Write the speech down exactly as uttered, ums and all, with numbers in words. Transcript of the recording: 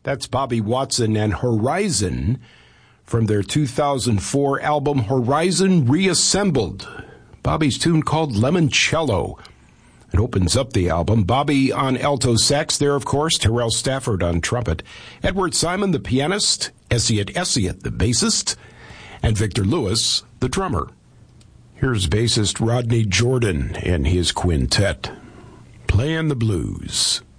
That's Bobby Watson and Horizon from their two thousand four album Horizon Reassembled. Bobby's tune called Lemoncello. It opens up the album. Bobby on alto sax there, of course, Terrell Stafford on trumpet, Edward Simon, the pianist, Essiet Essiet, the bassist, and Victor Lewis, the drummer. Here's bassist Rodney Jordan and his quintet, playing the blues.